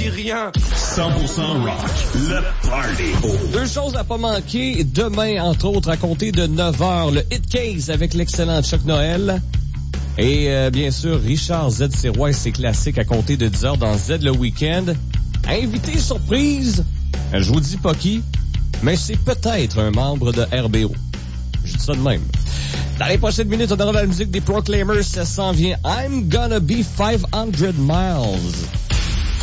dis rien. 100% rock, le party. Deux choses à pas manquer. Demain, entre autres, à compter de 9h, le Hit Case avec l'excellent Chuck Noël. Et bien sûr, Richard Z. Sirois et ses classiques à compter de 10h dans Z le Week-end. Invité surprise, je vous dis pas qui, mais c'est peut-être un membre de RBO. Je dis ça de même. Dans les prochaines minutes, on aura la musique des Proclaimers. Ça s'en vient. I'm gonna be 500 miles.